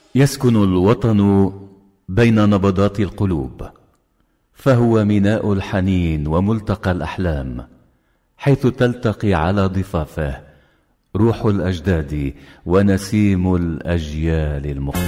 يسكن الوطن بين نبضات القلوب، فهو ميناء الحنين وملتقى الأحلام، حيث تلتقي على ضفافه روح الأجداد ونسيم الأجيال المختلفة.